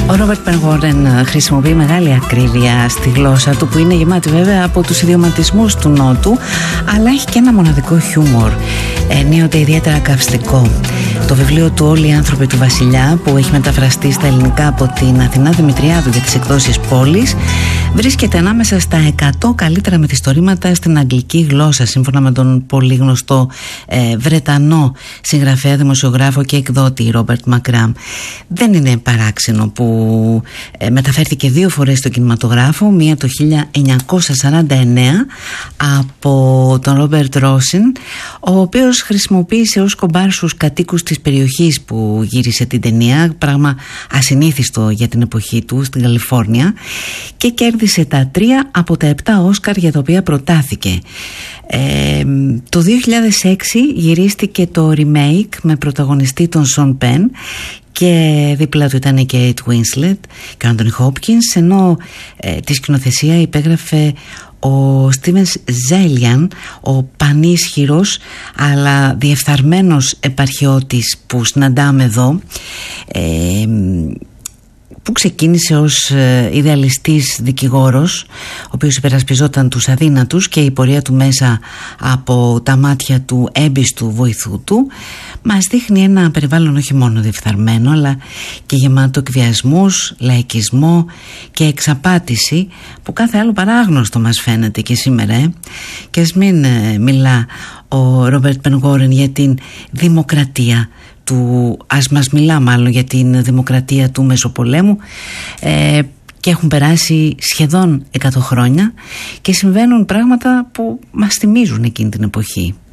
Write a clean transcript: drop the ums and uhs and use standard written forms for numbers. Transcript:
Ο Ρόμπερτ Πενγόρεν χρησιμοποιεί μεγάλη ακρίβεια στη γλώσσα του, που είναι γεμάτη βέβαια από τους ιδιωματισμούς του Νότου, αλλά έχει και ένα μοναδικό χιούμορ, ενίοτε ιδιαίτερα καυστικό. Το βιβλίο του «Όλοι οι άνθρωποι του Βασιλιά», που έχει μεταφραστεί στα ελληνικά από την Αθηνά Δημητριάδου για τις εκδόσεις Πόλης, βρίσκεται ανάμεσα στα 100 καλύτερα μυθιστορήματα στην αγγλική γλώσσα, σύμφωνα με τον πολύ γνωστό Βρετανό συγγραφέα, δημοσιογράφο και εκδότη Ρόμπερτ Μακράμ. Δεν είναι παράξενο που μεταφέρθηκε 2 φορές στο κινηματογράφο, μία το 1949 από τον Ρόμπερτ Ρόσιν, ο οποίος χρησιμοποίησε ως κομπάρσους κατοίκους της περιοχής που γύρισε την ταινία, πράγμα ασυνήθιστο για την εποχή του, στην Καλιφόρνια, και κέρδισε τα 3 από τα 7 Όσκαρ για τα οποία προτάθηκε. Το 2006 γυρίστηκε το remake με πρωταγωνιστή τον Σον Πεν και δίπλα του ήταν η Kate Winslet και ο Anthony Hopkins, ενώ τη σκηνοθεσία υπέγραφε ο Στίβεν Ζέλιαν, ο πανίσχυρος αλλά διεφθαρμένος επαρχιώτης που συναντάμε εδώ, που ξεκίνησε ως ιδεαλιστής δικηγόρος, ο οποίος υπερασπιζόταν τους αδύνατους, και η πορεία του μέσα από τα μάτια του έμπιστου βοηθού του μας δείχνει ένα περιβάλλον όχι μόνο διεφθαρμένο, αλλά και γεμάτο εκβιασμούς, λαϊκισμό και εξαπάτηση, που κάθε άλλο παράγνωστο μας φαίνεται και σήμερα. Και ας μην μιλά ο Ρόμπερτ Πενγόρεν για την δημοκρατία του, ας μας μιλά μάλλον για την δημοκρατία του Μεσοπολέμου, και έχουν περάσει σχεδόν 100 χρόνια και συμβαίνουν πράγματα που μας θυμίζουν εκείνη την εποχή.